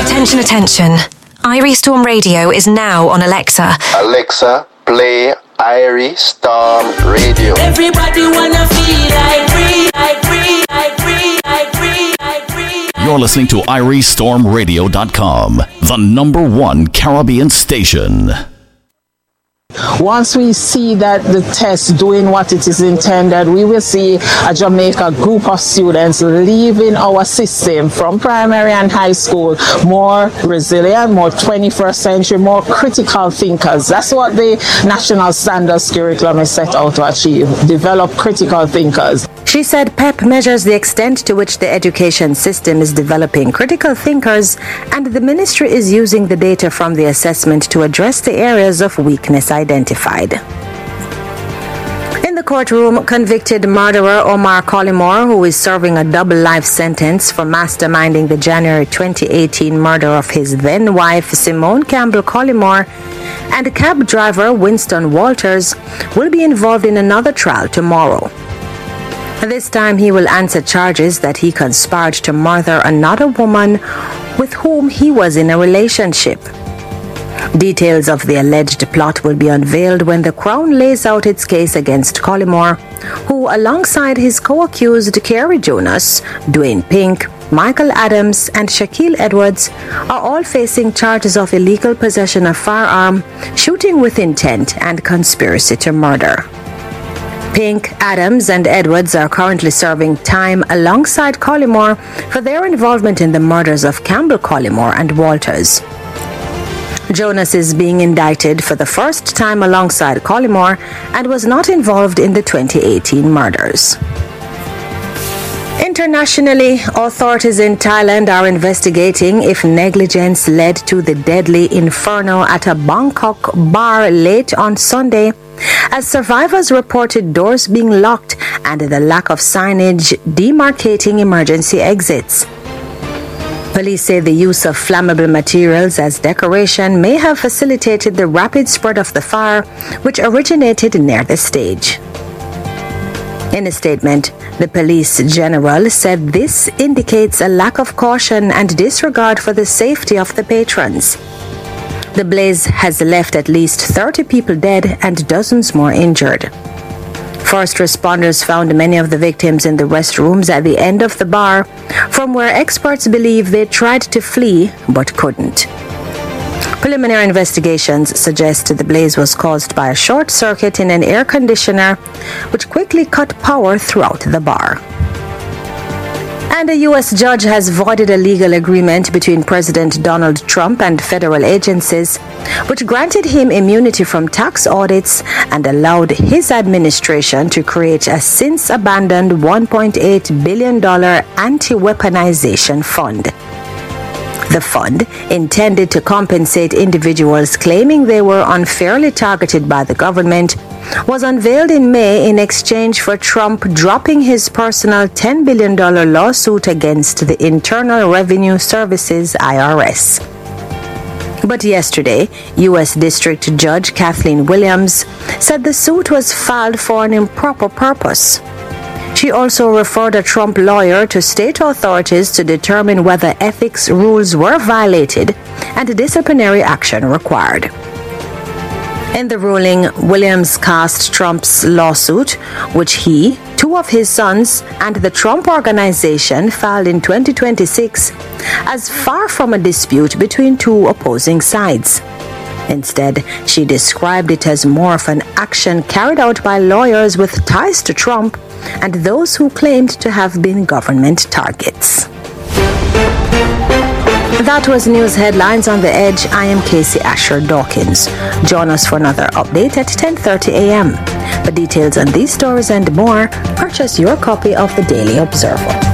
Attention, attention. Irie Storm Radio is now on Alexa. Alexa, play Irie Storm Radio. Everybody wanna feel like free, like free, like free, like free, like free. You're listening to IrieStormRadio.com, the #1 Caribbean station. Once we see that the test doing what it is intended, we will see a Jamaica group of students leaving our system from primary and high school more resilient, more 21st century, more critical thinkers. That's what the National Standards Curriculum is set out to achieve, develop critical thinkers. She said PEP measures the extent to which the education system is developing critical thinkers, and the ministry is using the data from the assessment to address the areas of weakness identified. In the courtroom, convicted murderer Omar Collymore, who is serving a double life sentence for masterminding the January 2018 murder of his then-wife Simone Campbell Collymore, and cab driver Winston Walters, will be involved in another trial tomorrow. This time he will answer charges that he conspired to murder another woman with whom he was in a relationship. Details of the alleged plot will be unveiled when the Crown lays out its case against Collymore, who, alongside his co-accused Kerry Jonas, Dwayne Pink, Michael Adams, and Shaquille Edwards, are all facing charges of illegal possession of firearm, shooting with intent, and conspiracy to murder. Pink, Adams, and Edwards are currently serving time alongside Collymore for their involvement in the murders of Campbell Collymore and Walters. Jonas is being indicted for the first time alongside Collymore and was not involved in the 2018 murders. Internationally, authorities in Thailand are investigating if negligence led to the deadly inferno at a Bangkok bar late on Sunday, as survivors reported doors being locked and the lack of signage demarcating emergency exits. Police say the use of flammable materials as decoration may have facilitated the rapid spread of the fire, which originated near the stage. In a statement, the police general said this indicates a lack of caution and disregard for the safety of the patrons. The blaze has left at least 30 people dead and dozens more injured. First responders found many of the victims in the restrooms at the end of the bar, from where experts believe they tried to flee but couldn't. Preliminary investigations suggest the blaze was caused by a short circuit in an air conditioner, which quickly cut power throughout the bar. And a U.S. judge has voided a legal agreement between President Donald Trump and federal agencies, which granted him immunity from tax audits and allowed his administration to create a since-abandoned $1.8 billion anti-weaponization fund. The fund, intended to compensate individuals claiming they were unfairly targeted by the government, was unveiled in May in exchange for Trump dropping his personal $10 billion lawsuit against the Internal Revenue Service's IRS. But yesterday, U.S. District Judge Kathleen Williams said the suit was filed for an improper purpose. She also referred a Trump lawyer to state authorities to determine whether ethics rules were violated and disciplinary action required. In the ruling, Williams cast Trump's lawsuit, which he, two of his sons, and the Trump Organization filed in 2026, as far from a dispute between two opposing sides. Instead, she described it as more of an action carried out by lawyers with ties to Trump and those who claimed to have been government targets. That was news headlines on the edge. I am Casey Asher Dawkins. Join us for another update at 10:30 a.m. For details on these stories and more, purchase your copy of the Daily Observer.